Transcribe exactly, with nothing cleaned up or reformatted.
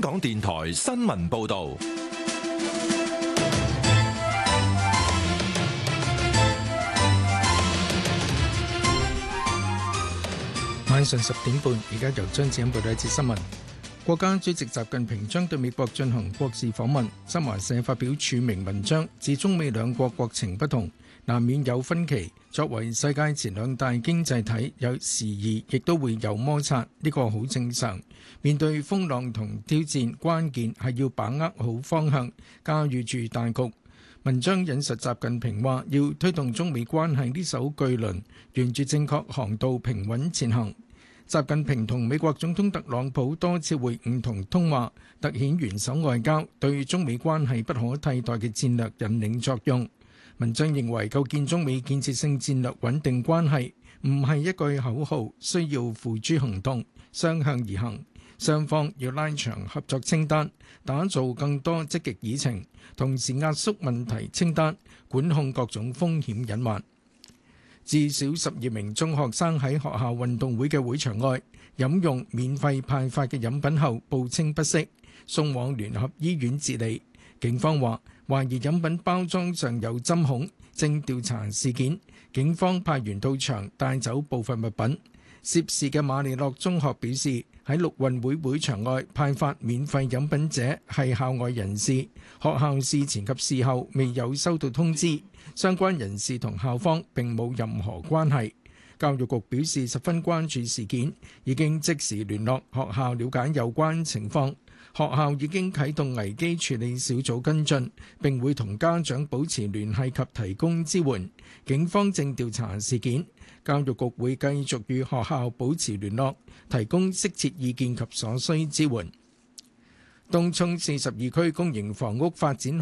港電台新聞報道。 晚上十點半，而家由張子欣報道一節新聞。國家主席習近平將對美國進行國事訪問。新華社發表署名文章，指中美兩國國情不同，難免有分歧。作為世界前兩大經濟體，有時宜亦都會有摩擦，呢個好正常。面對風浪同挑戰，關鍵係要把握好方向，駕馭住大局。文章引述習近平話，要推動中美關係呢艘巨輪沿住正確航道平穩前行。習近平同美國總統特朗普多次會晤同通話，凸顯元首外交對中美關係不可替代嘅戰略引領作用。文章認為，構建中美建設性戰略穩定關係唔係一句口號，需要付諸行動，雙向而行。雙方要拉長合作清單，打造更多積極議程，同時壓縮問題清單，管控各種風險隱患。至少十二名中學生喺學校運動會嘅會場外飲用免費派發嘅飲品後報稱不適，送往聯合醫院治理。警方話懷疑飲品包裝上有針孔，正調查事件。警方派員到場帶走部分物品。涉事嘅馬利諾中學表示，喺陸運會會場外派發免費飲品者係校外人士，學校事前及事後未有收到通知，相關人士同校方並冇任何關係。教育局表示十分關注事件，已經即時聯絡學校了解有關情況，學校已經啟動危機處理小組跟進，並會同家長保持聯繫及提供支援。警方正調查事件，教育局會繼續與學校保持聯絡，提供適切意見及所需支援。東涌四十二區公營房屋發展